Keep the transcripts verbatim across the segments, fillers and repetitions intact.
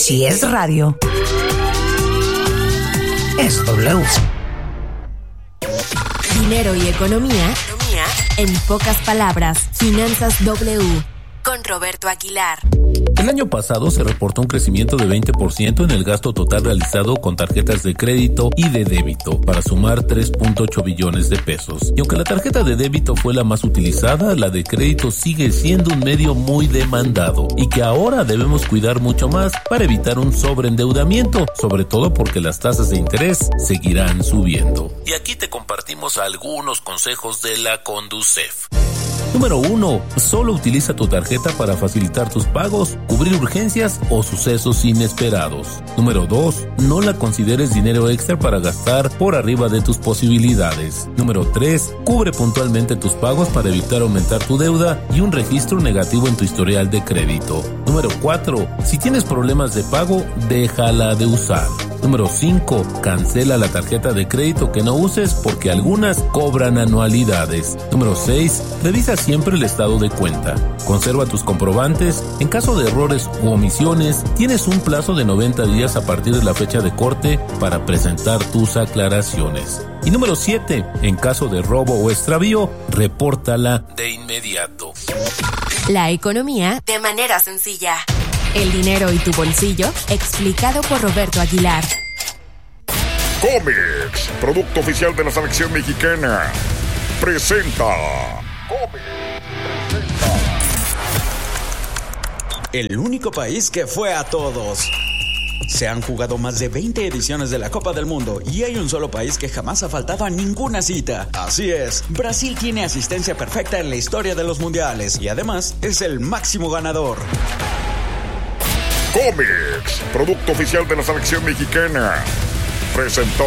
Si es radio, es W. Dinero y economía, economía en pocas palabras. Finanzas W con Roberto Aguilar. El año pasado se reportó un crecimiento de veinte por ciento en el gasto total realizado con tarjetas de crédito y de débito, para sumar tres punto ocho billones de pesos. Y aunque la tarjeta de débito fue la más utilizada, la de crédito sigue siendo un medio muy demandado y que ahora debemos cuidar mucho más para evitar un sobreendeudamiento, sobre todo porque las tasas de interés seguirán subiendo. Y aquí te compartimos algunos consejos de la Conducef. Número uno. Solo utiliza tu tarjeta para facilitar tus pagos, cubrir urgencias o sucesos inesperados. Número dos. No la consideres dinero extra para gastar por arriba de tus posibilidades. Número tres. Cubre puntualmente tus pagos para evitar aumentar tu deuda y un registro negativo en tu historial de crédito. Número cuatro. Si tienes problemas de pago, déjala de usar. Número cinco. Cancela la tarjeta de crédito que no uses porque algunas cobran anualidades. Número seis. Revisa siempre el estado de cuenta. Conserva tus comprobantes. En caso de errores u omisiones, tienes un plazo de noventa días a partir de la fecha de corte para presentar tus aclaraciones. Y número siete. En caso de robo o extravío, repórtala de inmediato. La economía de manera sencilla. El dinero y tu bolsillo, explicado por Roberto Aguilar. Comex, producto oficial de la selección mexicana, presenta. Comex presenta. El único país que fue a todos. Se han jugado más de veinte ediciones de la Copa del Mundo y hay un solo país que jamás ha faltado a ninguna cita. Así es, Brasil tiene asistencia perfecta en la historia de los mundiales y además es el máximo ganador. Comex, producto oficial de la selección mexicana, presentó.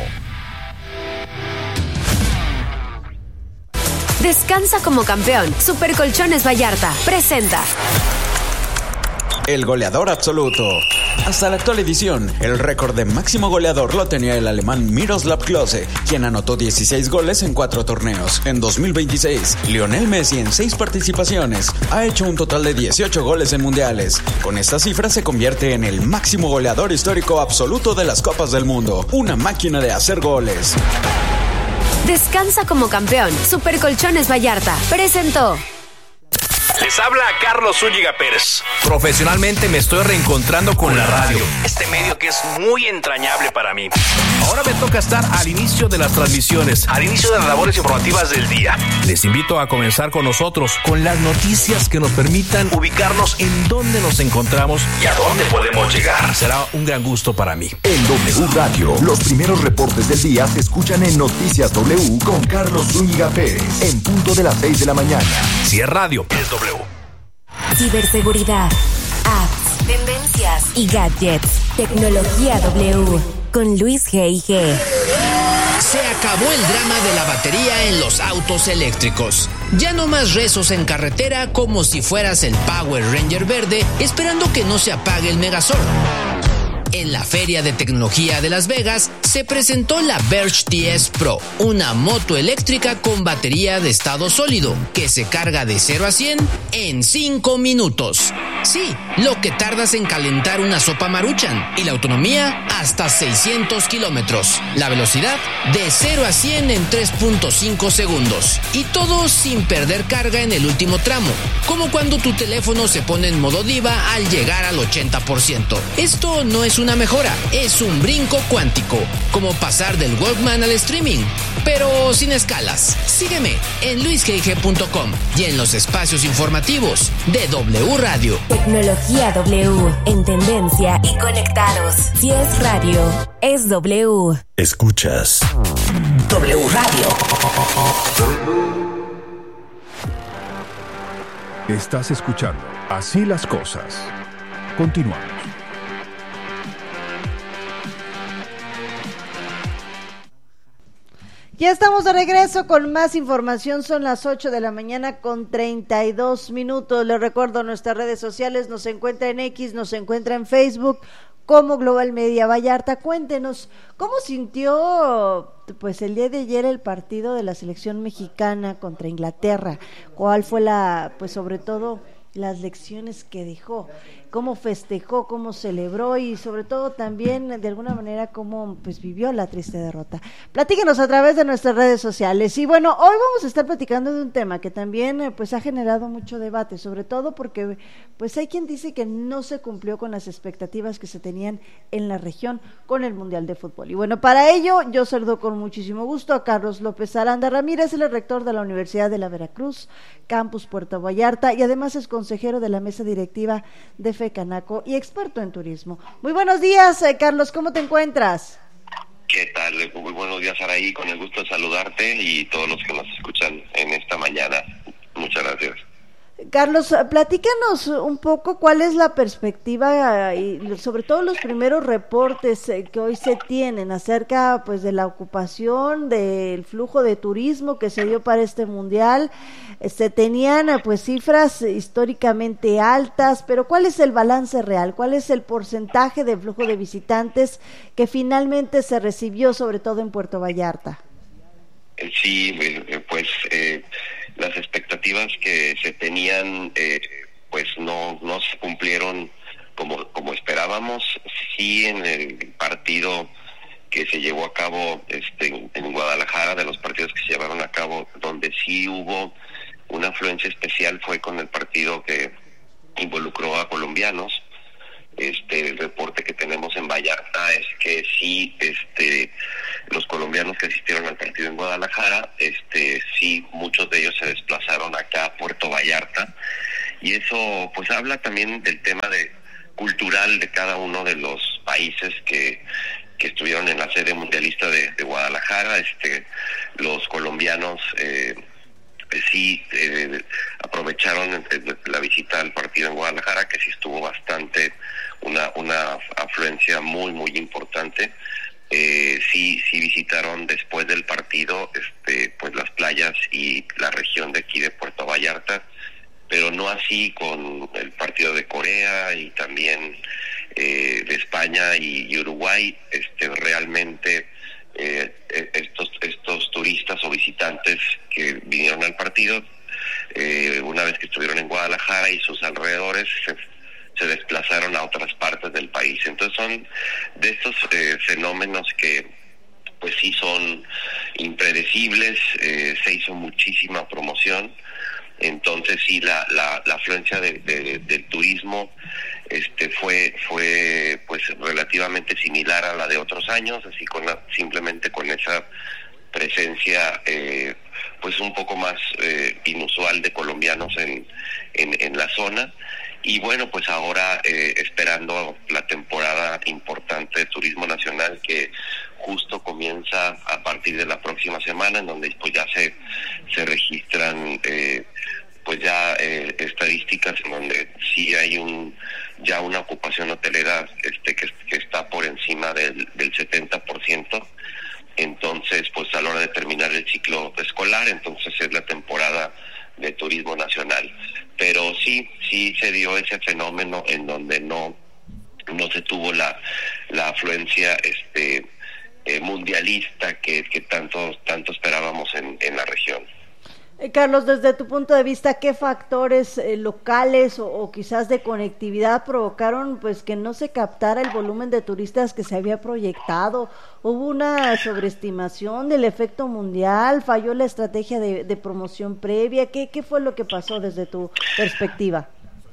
Descansa como campeón. Super Colchones Vallarta presenta. El goleador absoluto. Hasta la actual edición, el récord de máximo goleador lo tenía el alemán Miroslav Klose, quien anotó dieciséis goles en cuatro torneos. En dos mil veintiséis, Lionel Messi en seis participaciones ha hecho un total de dieciocho goles en mundiales. Con esta cifra se convierte en el máximo goleador histórico absoluto de las Copas del Mundo. Una máquina de hacer goles. Descansa como campeón. Super Colchones Vallarta presentó. Les habla Carlos Zúñiga Pérez. Profesionalmente me estoy reencontrando con la radio, este medio que es muy entrañable para mí. Ahora me toca estar al inicio de las transmisiones, al inicio de las labores informativas del día. Les invito a comenzar con nosotros, con las noticias que nos permitan ubicarnos en dónde nos encontramos y a dónde podemos llegar. Será un gran gusto para mí. En W Radio, los primeros reportes del día se escuchan en Noticias W con Carlos Zúñiga Pérez, en punto de las seis de la mañana. Si es radio, es W. Ciberseguridad, apps, tendencias y gadgets. Tecnología W con Luis G I G. Se acabó el drama de la batería en los autos eléctricos. Ya no más rezos en carretera como si fueras el Power Ranger verde esperando que no se apague el Megazord. En la Feria de Tecnología de Las Vegas se presentó la Verge T S Pro, una moto eléctrica con batería de estado sólido que se carga de cero a cien en cinco minutos. Sí, lo que tardas en calentar una sopa Maruchan, y la autonomía hasta seiscientos kilómetros. La velocidad de cero a cien en tres punto cinco segundos. Y todo sin perder carga en el último tramo, como cuando tu teléfono se pone en modo diva al llegar al ochenta por ciento. Esto no es una mejora, es un brinco cuántico, como pasar del Walkman al streaming, pero sin escalas. Sígueme en luis g i g punto com y en los espacios informativos de W Radio. Tecnología W, en tendencia y conectados. Si es radio, es W. Escuchas W Radio. Estás escuchando Así las Cosas. Continuamos. Ya estamos de regreso con más información. Son las ocho de la mañana con treinta y dos minutos. Les recuerdo nuestras redes sociales. Nos encuentra en X, nos encuentra en Facebook como Global Media Vallarta. Cuéntenos, ¿cómo sintió pues el día de ayer el partido de la selección mexicana contra Inglaterra? ¿Cuál fue la, pues sobre todo, las lecciones que dejó, cómo festejó, cómo celebró y sobre todo también de alguna manera cómo pues vivió la triste derrota. Platíquenos a través de nuestras redes sociales. Y bueno, hoy vamos a estar platicando de un tema que también pues ha generado mucho debate, sobre todo porque pues hay quien dice que no se cumplió con las expectativas que se tenían en la región con el Mundial de Fútbol. Y bueno, para ello yo saludo con muchísimo gusto a Carlos López Aranda Ramírez, el rector de la Universidad de la Veracruz, Campus Puerto Vallarta, y además es consejero de la mesa directiva de FECANACO y experto en turismo. Muy buenos días, eh, Carlos, ¿cómo te encuentras? ¿Qué tal? Muy buenos días, Araí, con el gusto de saludarte y todos los que nos escuchan en esta mañana. Muchas gracias. Carlos, platícanos un poco cuál es la perspectiva y sobre todo los primeros reportes que hoy se tienen acerca pues de la ocupación, del flujo de turismo que se dio para este mundial. Se tenían pues cifras históricamente altas, pero ¿cuál es el balance real? ¿Cuál es el porcentaje de flujo de visitantes que finalmente se recibió, sobre todo en Puerto Vallarta? Sí, pues eh, las expectativas que se tenían eh, pues no no se cumplieron como como esperábamos. Sí, en el partido que se llevó a cabo este en, en Guadalajara, de los partidos que se llevaron a cabo, donde sí hubo una afluencia especial fue con el partido que involucró a colombianos. Este, el reporte que tenemos en Vallarta es que sí, este, los colombianos que asistieron al partido en Guadalajara, este, sí, muchos de ellos se desplazaron acá a Puerto Vallarta, y eso pues habla también del tema de cultural de cada uno de los países que que estuvieron en la sede mundialista de, de Guadalajara. Este, los colombianos eh, sí eh, aprovecharon la visita al partido en Guadalajara, que sí estuvo bastante, una una afluencia muy muy importante. Eh, sí sí visitaron después del partido este pues las playas y la región de aquí de Puerto Vallarta, pero no así con el partido de Corea y también eh, de España y, y Uruguay. Este realmente Eh, estos estos turistas o visitantes que vinieron al partido, eh, una vez que estuvieron en Guadalajara y sus alrededores, se, se desplazaron a otras partes del país. Entonces son de estos eh, fenómenos que pues sí son impredecibles. Eh, se hizo muchísima promoción, entonces sí la la, la afluencia de, de, del turismo este fue fue pues relativamente similar a la de otros años, así con la, simplemente con esa presencia eh, pues un poco más eh, inusual de colombianos en, en en la zona. Y bueno, pues ahora eh, esperando la temporada importante de turismo nacional, que justo comienza a partir de la próxima semana, en donde pues ya se se registran eh, pues ya eh, estadísticas en donde sí hay un ya una ocupación hotelera este que, que está por encima del, del setenta por ciento. Entonces pues a la hora de terminar el ciclo escolar, entonces es la temporada de turismo nacional. Pero sí sí se dio ese fenómeno en donde no no se tuvo la la afluencia este eh, mundialista que, que tanto tanto esperábamos en, en la región. Carlos, desde tu punto de vista, ¿qué factores eh, locales o, o quizás de conectividad provocaron pues que no se captara el volumen de turistas que se había proyectado? ¿Hubo una sobreestimación del efecto mundial? ¿Falló la estrategia de, de promoción previa? ¿Qué, ¿Qué fue lo que pasó desde tu perspectiva?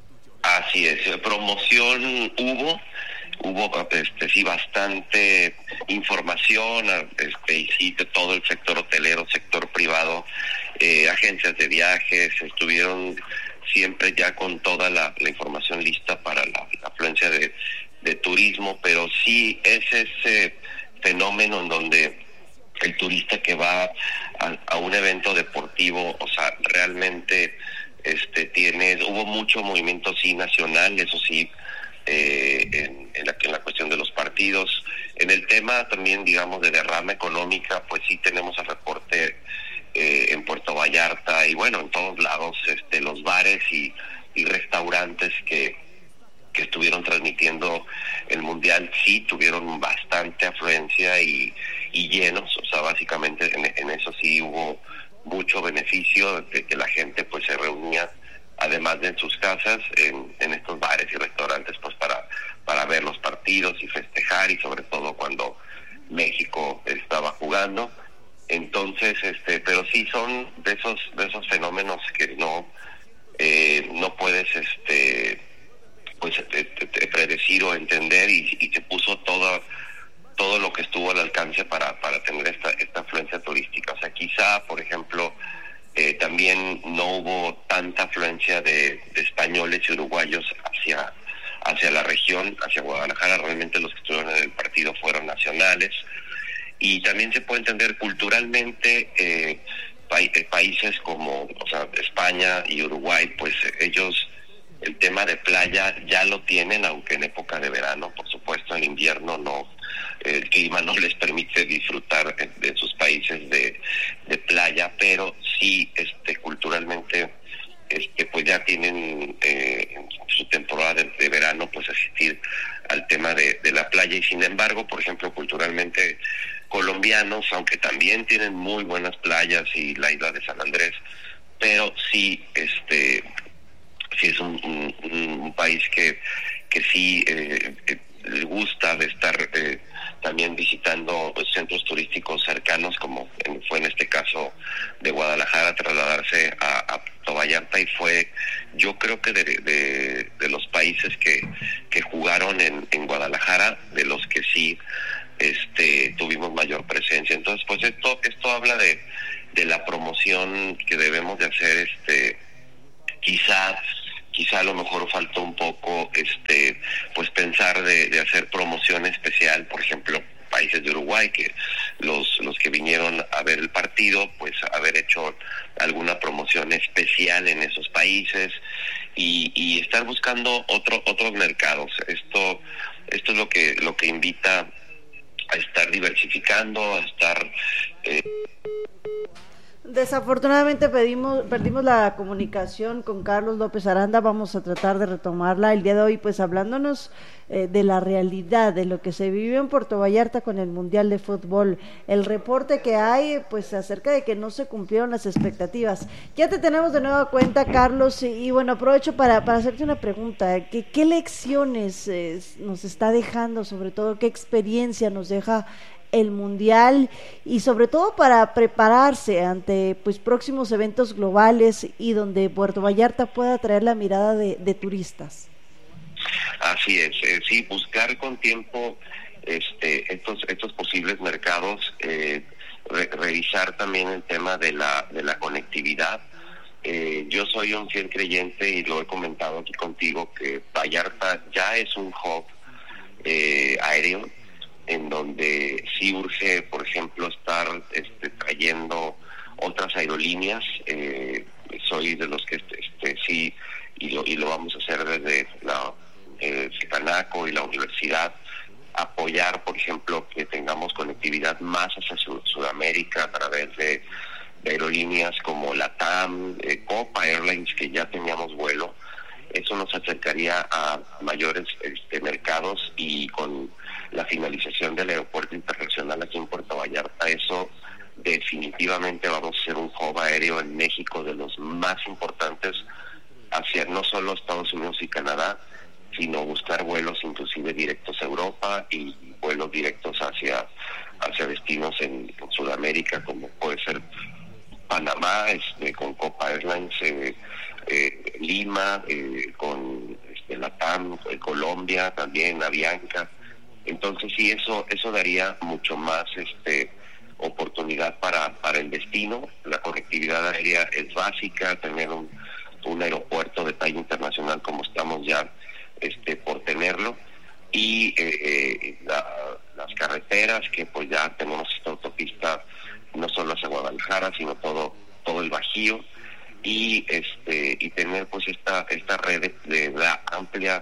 Así es, promoción hubo, hubo este sí bastante información, este y sí de todo el sector hotelero, sector privado, eh, agencias de viajes estuvieron siempre ya con toda la, la información lista para la, la afluencia de, de turismo, pero sí es ese fenómeno en donde el turista que va a, a un evento deportivo, o sea, realmente este tiene, hubo mucho movimiento sí nacional, eso sí, eh, en, en, la, en la cuestión de los partidos. En el tema también, digamos, de derrama económica, pues sí tenemos el reporte eh, en Puerto Vallarta y bueno, en todos lados, este los bares y, y restaurantes que, que estuvieron transmitiendo el Mundial sí tuvieron bastante afluencia y, y llenos, o sea, básicamente en, en eso sí hubo mucho beneficio de que la gente pues se reunía además de en sus casas, en, en estos bares y restaurantes, pues para, para ver los partidos y festejar, y sobre todo cuando México estaba jugando. Entonces, este, pero sí son de esos, de esos fenómenos que no, eh, no puedes, este, pues, te, te, te predecir o entender, y, y se puso todo, todo lo que estuvo al alcance para, para tener esta, esta afluencia turística. O sea, quizá, por ejemplo, eh, también no hubo tanta afluencia de, de españoles y uruguayos hacia, hacia la región, hacia Guadalajara. Realmente los que estuvieron en el partido fueron nacionales. Y también se puede entender culturalmente, eh, pa- eh, países como, o sea, España y Uruguay, pues ellos el tema de playa ya lo tienen, aunque en época de verano, por supuesto, en invierno no, el clima no les permite disfrutar de, de sus países de, de playa, pero sí, este, culturalmente, este, pues ya tienen eh, en su temporada de, de verano, pues asistir al tema de, de la playa. Y sin embargo, por ejemplo, culturalmente colombianos, aunque también tienen muy buenas playas y la isla de San Andrés, pero sí, este, sí es un, un, un país que, que sí eh, eh, le gusta de estar eh, también visitando centros turísticos cercanos, como en, fue en este caso de Guadalajara, trasladarse a, a Puerto Vallarta, y fue, yo creo que de, de, de los países que, que jugaron en, en Guadalajara, de los que sí este tuvimos mayor presencia. Entonces, pues esto esto habla de, de la promoción que debemos de hacer. Este quizá quizá a lo mejor faltó un poco este pues pensar de, de hacer promoción especial, por ejemplo, países de Uruguay, que los los que vinieron a ver el partido, pues haber hecho alguna promoción especial en esos países, y, y estar buscando otro otros mercados. Esto esto es lo que lo que invita a estar diversificando, a estar... Eh... Desafortunadamente pedimos, perdimos la comunicación con Carlos López Aranda. Vamos a tratar de retomarla el día de hoy, pues hablándonos eh, de la realidad, de lo que se vivió en Puerto Vallarta con el Mundial de Fútbol, el reporte que hay pues acerca de que no se cumplieron las expectativas. Ya te tenemos de nueva cuenta, Carlos, y, y bueno, aprovecho para, para hacerte una pregunta. ¿Qué, qué lecciones eh, nos está dejando, sobre todo qué experiencia nos deja el Mundial, y sobre todo para prepararse ante pues próximos eventos globales y donde Puerto Vallarta pueda atraer la mirada de, de turistas? Así es, eh, sí, buscar con tiempo este estos estos posibles mercados, eh, re- revisar también el tema de la de la conectividad. Eh, yo soy un fiel creyente, y lo he comentado aquí contigo, que Vallarta ya es un hub eh, aéreo, en donde sí urge, por ejemplo, estar este, trayendo otras aerolíneas. Eh, soy de los que este, este sí, y lo, y lo vamos a hacer desde la eh, Citanaco y la universidad, apoyar, por ejemplo, que tengamos conectividad más hacia Sud- Sudamérica a través de, de aerolíneas como LATAM, eh, Copa Airlines, que ya teníamos vuelo. Eso nos acercaría a mayores este, mercados, y con la finalización del aeropuerto internacional aquí en Puerto Vallarta, eso definitivamente vamos a ser un hub aéreo en México de los más importantes hacia no solo Estados Unidos y Canadá, sino buscar vuelos inclusive directos a Europa y vuelos directos hacia hacia destinos en, en Sudamérica, como puede ser Panamá, este, con Copa Airlines, eh, eh, Lima, eh, con este, Latam, eh, Colombia también, Avianca. Entonces sí, eso eso daría mucho más este oportunidad para para el destino. La conectividad aérea es básica, tener un, un aeropuerto de talla internacional como estamos ya este por tenerlo, y eh, eh, la, las carreteras, que pues ya tenemos esta autopista no solo hacia Guadalajara, sino todo todo el Bajío, y este y tener pues esta esta red de, de la amplia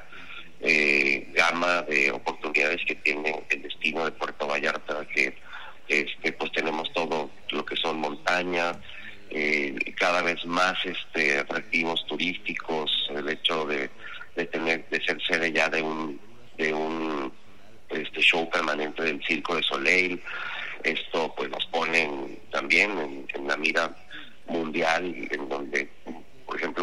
eh, gama de oportunidades que tiene el destino de Puerto Vallarta, que este pues tenemos todo lo que son montaña, eh, cada vez más este atractivos turísticos, el hecho de, de tener de ser sede ya de un de un este show permanente del Circo de Soleil. Esto pues nos pone en, también en, en la mira mundial, en donde, por ejemplo,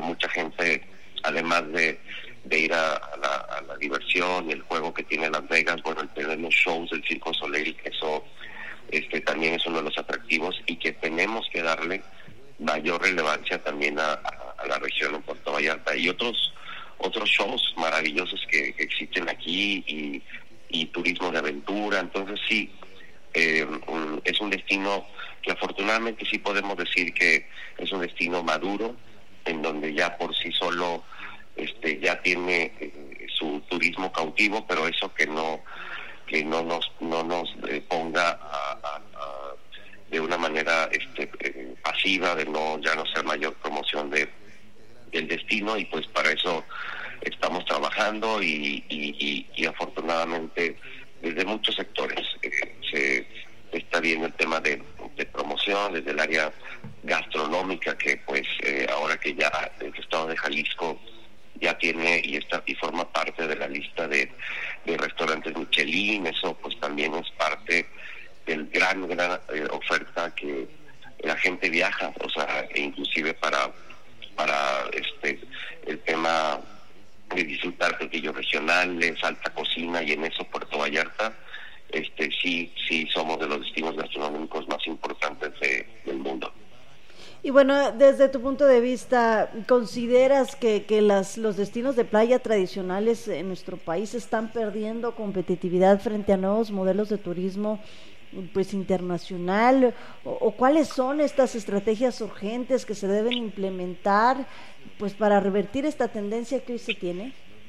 mucha gente, además de, de ir a, a, la, a la diversión y el juego que tiene Las Vegas, bueno, el tener los shows del Circo du Soleil, eso este, también es uno de los atractivos, y que tenemos que darle mayor relevancia también a, a, a la región en Puerto Vallarta, y otros otros shows maravillosos que, que existen aquí, y, y turismo de aventura. Entonces sí, eh, un, es un destino que afortunadamente sí podemos decir que es un destino maduro, en donde ya por sí solo este ya tiene eh, su turismo cautivo, pero eso que no que no nos no nos eh, ponga a, a, a, de una manera este eh, pasiva, de no ya no ser mayor promoción de del destino, y pues para eso estamos trabajando, y, y, y, y afortunadamente desde muchos sectores eh, se está viendo el tema de, de promoción, desde el área gastronómica, que pues eh, ahora que ya el estado de Jalisco ya tiene y está y forma parte de la lista de, de restaurantes Michelin, eso pues también es parte del gran gran eh, oferta que la gente viaja, o sea, e inclusive para para este el tema de disfrutar platillos regionales, alta cocina, y en eso Puerto Vallarta este sí sí somos de los destinos gastronómicos más importantes de, del mundo. Y bueno, desde tu punto de vista, ¿consideras que, que las, los destinos de playa tradicionales en nuestro país están perdiendo competitividad frente a nuevos modelos de turismo pues internacional? ¿O, o cuáles son estas estrategias urgentes que se deben implementar pues para revertir esta tendencia que hoy se tiene?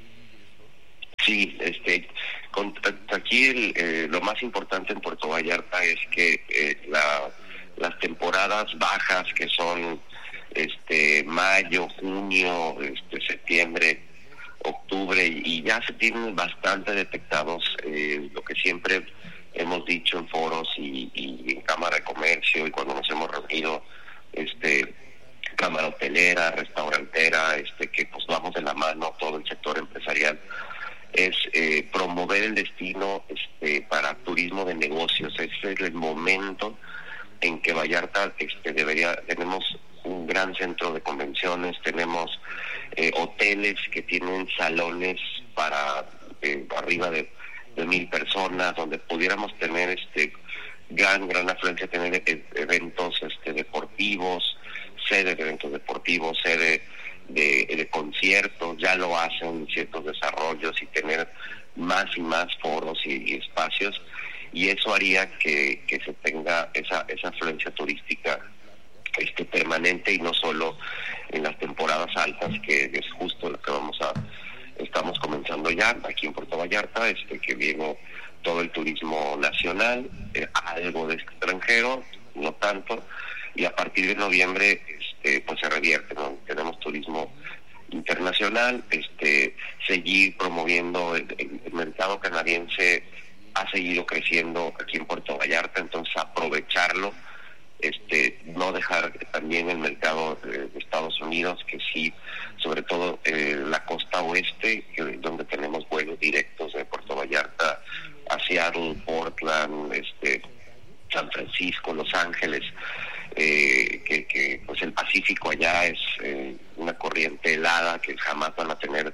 Sí, este, con, aquí el, eh, lo más importante en Puerto Vallarta es que eh, la, las temporadas bajas, que son este mayo, junio, este septiembre, octubre, y ya se tienen bastante detectados, eh, lo que siempre hemos dicho en foros y, y en Cámara de Comercio, y cuando nos hemos reunido, este Cámara Hotelera, Restaurantera, este que pues vamos de la mano todo el sector empresarial, es eh, promover el destino este para turismo de negocios. Ese es el momento en que Vallarta este debería, tenemos un gran centro de convenciones, tenemos eh, hoteles que tienen salones para eh, arriba de, de mil personas, donde pudiéramos tener este gran gran afluencia, tener e- eventos este deportivos, sede de eventos deportivos, sede de, de conciertos, ya lo hacen ciertos desarrollos, y tener más y más foros y, y espacios, y eso haría que, que se tenga esa esa afluencia turística este permanente, y no solo en las temporadas altas, que es justo lo que vamos a estamos comenzando ya aquí en Puerto Vallarta, este que viene todo el turismo nacional, eh, algo de extranjero, no tanto, y a partir de noviembre este pues se revierte, ¿no? Tenemos turismo internacional, este seguir promoviendo el, el, el mercado canadiense ha seguido creciendo aquí en Puerto Vallarta, entonces aprovecharlo, este no dejar también el mercado de, de Estados Unidos, que sí, sobre todo eh, la costa oeste, que, donde tenemos vuelos directos de Puerto Vallarta a Seattle, Portland, este San Francisco, Los Ángeles, eh, que, que pues el Pacífico allá es eh, una corriente helada que jamás van a tener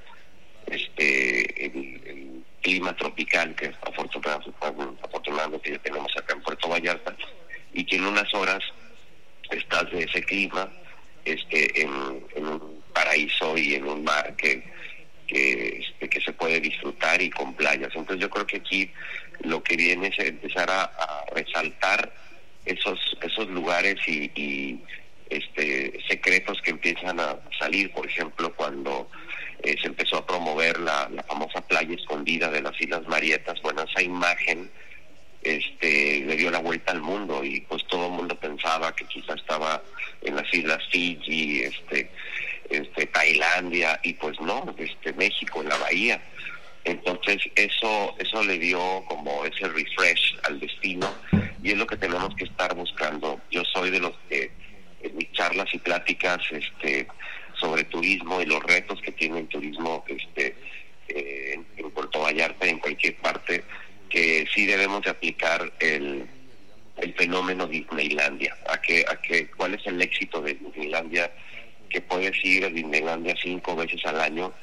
este el, el clima tropical que afortunadamente, afortunadamente ya tenemos acá en Puerto Vallarta, y que en unas horas estás de ese clima este en, en un paraíso y en un mar que que, este, que se puede disfrutar, y con playas. Entonces yo creo que aquí lo que viene es empezar a, a resaltar esos esos lugares y, y este secretos que empiezan a salir. Por ejemplo, cuando eh, se empezó a promover la, la famosa playa escondida de las Islas Marietas, bueno, esa imagen este le dio la vuelta al mundo, y pues todo el mundo pensaba que quizá estaba en las Islas Fiji, este este Tailandia, y pues no, este México, en la bahía. Entonces eso eso le dio como ese refresh al destino, y es lo que tenemos que estar buscando. Yo soy de los que en mis charlas y pláticas este sobre turismo y los retos que tiene el turismo este eh, en, en Puerto Vallarta y en cualquier parte, que sí debemos de aplicar el el fenómeno Disneylandia. A que a que cuál es el éxito de Disneylandia que puedes ir a Disneylandia cinco veces al año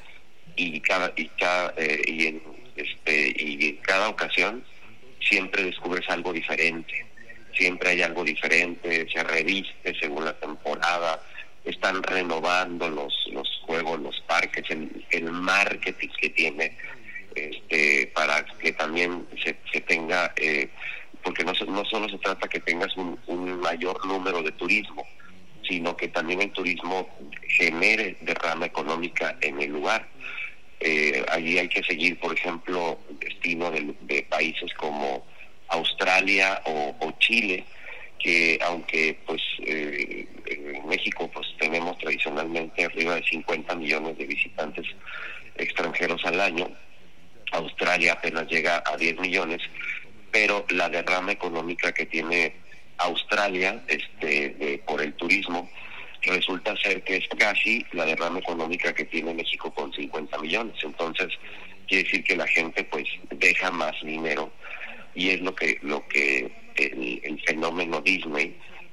y cada y cada eh, y en este y en cada ocasión siempre descubres algo diferente, siempre hay algo diferente, se reviste según la temporada, están renovando los los juegos, los parques, el, el marketing que tiene este para que también se, se tenga eh, porque no, no solo se trata que tengas un, un mayor número de turismo, sino que también el turismo genere derrama económica en el lugar. Eh, allí hay que seguir, por ejemplo, destino de, de países como Australia o, o Chile, que aunque pues eh, en México pues tenemos tradicionalmente arriba de cincuenta millones de visitantes extranjeros al año, Australia apenas llega a diez millones, pero la derrama económica que tiene Australia este de, por el turismo resulta ser que es casi la derrama económica que tiene México con cincuenta millones. Entonces quiere decir que la gente pues deja más dinero, y es lo que lo que el, el fenómeno Disney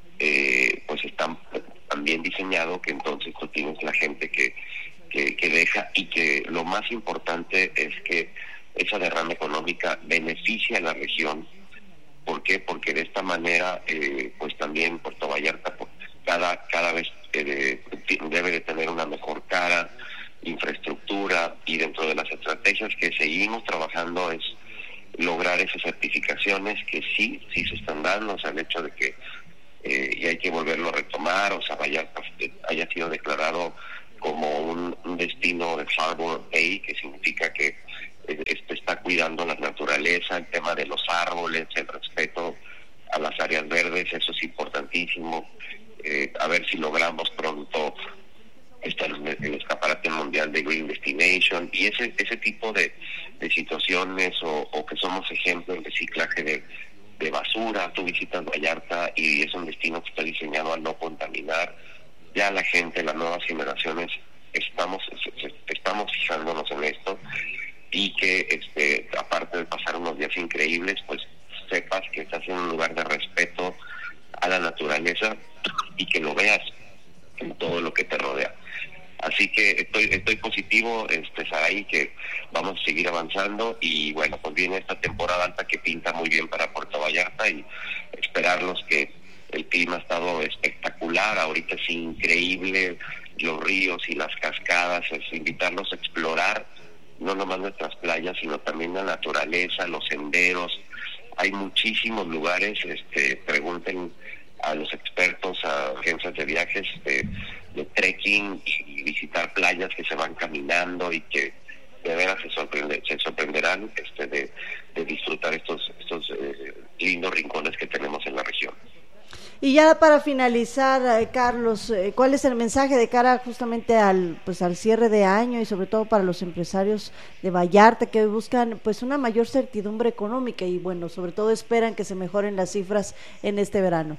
eh, pues está también diseñado, que entonces tú tienes la gente que, que que deja, y que lo más importante es que esa derrama económica beneficia a la región. ¿Por qué? Porque de esta manera eh, pues también Puerto Vallarta cada cada vez eh, debe de tener una mejor cara, infraestructura, y dentro de las estrategias que seguimos trabajando es lograr esas certificaciones que sí, sí se están dando. O sea, el hecho de que eh, y hay que volverlo a retomar, o sea, Vallarta haya sido declarado como un, un destino de Harbor Bay, que significa que este está cuidando la naturaleza, el tema de los árboles, el respeto a las áreas verdes, eso es importantísimo. Eh, a ver si logramos pronto estar en el escaparate mundial de Green Destination, y ese ese tipo de, de situaciones, o, o que somos ejemplo en reciclaje de, de basura. Tú visitas Vallarta y es un destino que está diseñado a no contaminar. Ya la gente, las nuevas generaciones, estamos estamos fijándonos en esto, y que este aparte de pasar unos días increíbles, pues sepas que estás en un lugar de respeto a la naturaleza y que lo veas en todo lo que te rodea. Así que estoy estoy positivo, este Saraí, que vamos a seguir avanzando, y bueno, pues viene esta temporada alta que pinta muy bien para Puerto Vallarta, y esperarlos que el clima ha estado espectacular, ahorita es increíble, los ríos y las cascadas, es invitarlos a explorar no nomás nuestras playas, sino también la naturaleza, los senderos. Hay muchísimos lugares, este pregunten a los expertos, a agencias de viajes, de, de trekking, y visitar playas que se van caminando, y que de veras se sorprende, se sorprenderán este de, de disfrutar estos estos eh, lindos rincones que tenemos en la región. Y ya para finalizar, eh, Carlos, eh, ¿cuál es el mensaje de cara justamente al pues al cierre de año, y sobre todo para los empresarios de Vallarta que buscan pues una mayor certidumbre económica, y bueno, sobre todo esperan que se mejoren las cifras en este verano?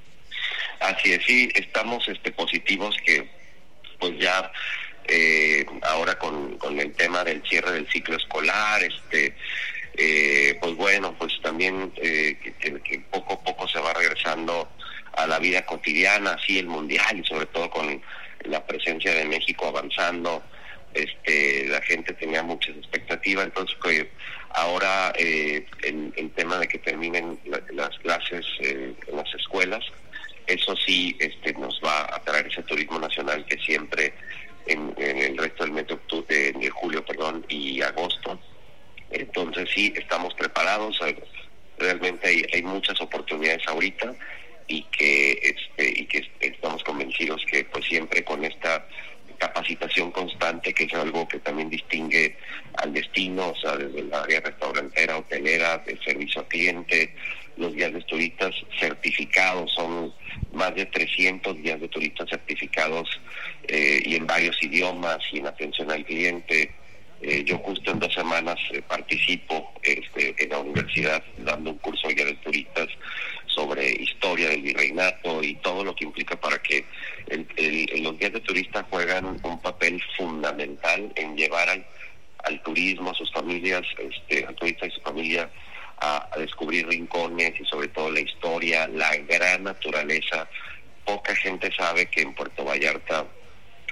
Así es, sí, estamos este positivos que pues ya eh, ahora con, con el tema del cierre del ciclo escolar, este eh, pues bueno, pues también eh, que, que poco a poco se va regresando a la vida cotidiana, así el mundial, y sobre todo con la presencia de México avanzando, este la gente tenía muchas expectativas. Entonces pues, ahora eh, en el tema de que terminen la, las clases eh, en las escuelas, eso sí este nos va a traer ese turismo nacional que siempre en, en el resto del mes de octubre, de julio, perdón, y agosto. Entonces sí, estamos preparados, realmente hay, hay muchas oportunidades ahorita, y que este y que estamos convencidos que pues siempre con esta capacitación constante, que es algo que también distingue al destino, o sea, desde el área restaurantera, hotelera, de servicio al cliente, los guías de turistas certificados, son más de trescientos guías de turistas certificados, eh, y en varios idiomas, y en atención al cliente. Eh, yo justo en dos semanas eh, participo este, en la universidad dando un curso de guía de turistas sobre historia del virreinato y todo lo que implica para que el, el, los guías de turistas juegan un papel fundamental en llevar al, al turismo, a sus familias, este, al turista y su familia, a, a descubrir rincones, y sobre todo la historia, la gran naturaleza. Poca gente sabe que en Puerto Vallarta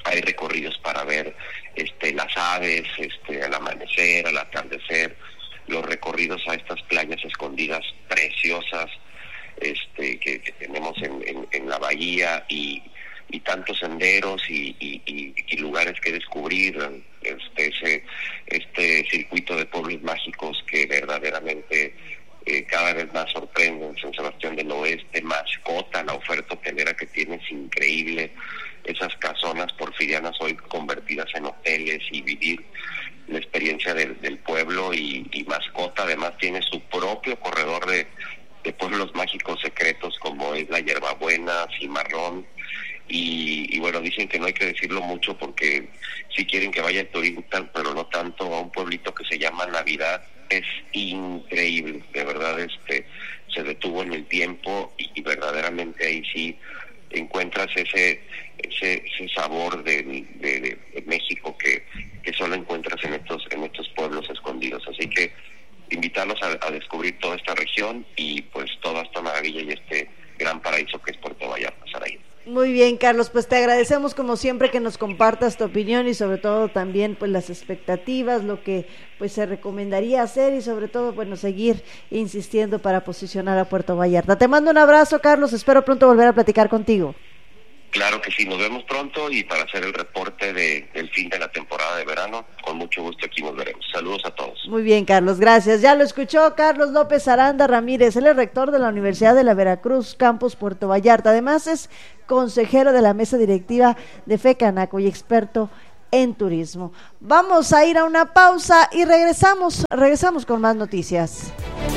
hay recorridos para ver este las aves, este al amanecer, al atardecer, los recorridos a estas playas escondidas preciosas este que, que tenemos en, en, en la bahía, y, y tantos senderos y, y, y, y lugares que descubrir, este ese este circuito de pueblos mágicos que verdaderamente eh, cada vez más sorprenden. San Sebastián del Oeste, Mascota, la oferta hotelera que tiene es increíble, esas casonas porfirianas hoy convertidas en hoteles, y vivir la experiencia del, del pueblo. Y, y Mascota además tiene su propio corredor de, de pueblos mágicos secretos, como es la Hierbabuena, Cimarrón, y, y bueno, dicen que no hay que decirlo mucho porque si quieren que vaya el turista, pero no tanto, a un pueblito que se llama Navidad. Es increíble, de verdad, este se detuvo en el tiempo, y, y verdaderamente ahí sí encuentras ese ese, ese sabor de, de, de México que, que solo encuentras en estos en estos pueblos escondidos. Así que invitarlos a, a descubrir toda esta región y pues toda esta maravilla y este gran paraíso que es Puerto Vallarta, Saraí. Muy bien, Carlos, pues te agradecemos como siempre que nos compartas tu opinión y sobre todo también pues las expectativas, lo que pues se recomendaría hacer y sobre todo bueno seguir insistiendo para posicionar a Puerto Vallarta. Te mando un abrazo, Carlos, espero pronto volver a platicar contigo. Claro que sí, nos vemos pronto, y para hacer el reporte de, del fin de la temporada de verano, con mucho gusto aquí nos veremos. Saludos a todos. Muy bien, Carlos, gracias. Ya lo escuchó Carlos López Aranda Ramírez, él es rector de la Universidad de la Veracruz, Campus Puerto Vallarta. Además es consejero de la mesa directiva de FECANACO y experto en turismo. Vamos a ir a una pausa y regresamos, regresamos con más noticias.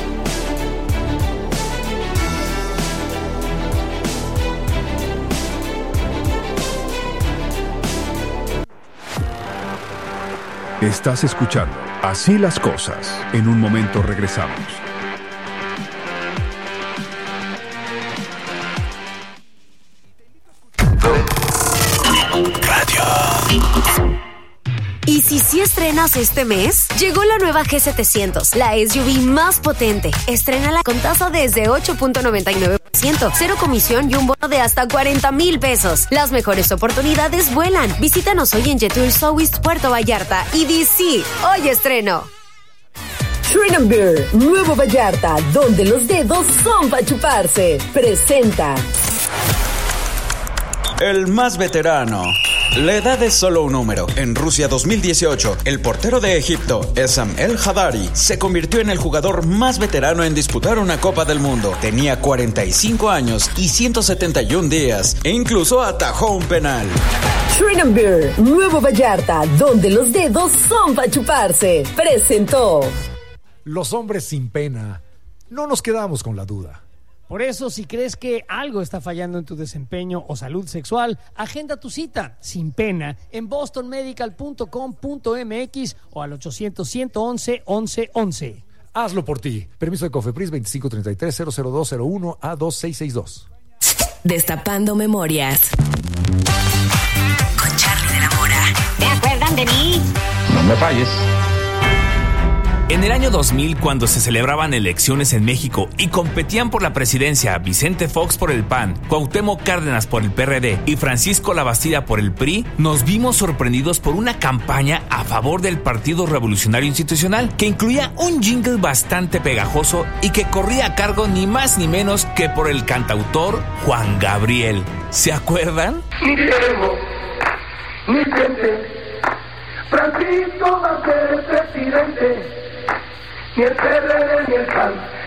Estás escuchando Así las Cosas. En un momento regresamos. Radio. ¿Y si sí estrenas este mes? Llegó la nueva G setecientos, la S U V más potente. Estrénala con tasa desde ocho punto noventa y nueve por ciento, cero comisión y un bono de hasta cuarenta mil pesos. Las mejores oportunidades vuelan. Visítanos hoy en Jetur South Puerto Vallarta y di sí, hoy estreno. Shrine and Beer, Nuevo Vallarta, donde los dedos son para chuparse. Presenta. El más veterano. La edad es solo un número. En Rusia dos mil dieciocho, el portero de Egipto, Essam El Hadari, se convirtió en el jugador más veterano en disputar una Copa del Mundo. Tenía cuarenta y cinco años y ciento setenta y un días, e incluso atajó un penal. Shrine and Beer, Nuevo Vallarta, donde los dedos son para chuparse. Presentó. Los hombres sin pena, no nos quedamos con la duda. Por eso, si crees que algo está fallando en tu desempeño o salud sexual, agenda tu cita sin pena en boston medical punto com punto m x o al ochocientos, ciento once, once once. Hazlo por ti. Permiso de COFEPRIS veinticinco treinta y tres, cero cero dos cero uno A dos seis seis dos. Destapando memorias. Con Charlie de la Mora. ¿Se acuerdan de mí? No me falles. En el año dos mil, cuando se celebraban elecciones en México y competían por la presidencia Vicente Fox por el P A N, Cuauhtémoc Cárdenas por el P R D y Francisco Labastida por el P R I, nos vimos sorprendidos por una campaña a favor del Partido Revolucionario Institucional que incluía un jingle bastante pegajoso y que corría a cargo ni más ni menos que por el cantautor Juan Gabriel. ¿Se acuerdan? Ni queremos, ni gente, Francisco va a ser el presidente. Ni el P R D ni el P A N